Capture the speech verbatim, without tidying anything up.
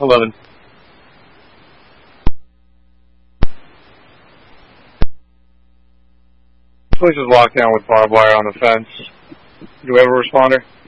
eleven. Place is locked down with barbed wire on the fence. Do we have a responder?